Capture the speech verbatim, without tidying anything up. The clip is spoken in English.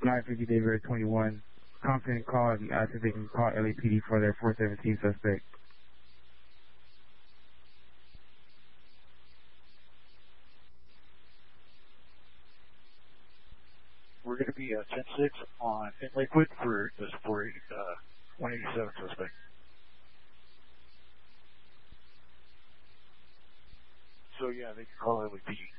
nine fifty David twenty-one. Confident call and ask if they can call L A P D for their four seventeen suspect. We're going to be uh, ten six on in Lakewood for this four one eighty-seven suspect. So yeah, they can call L A P D.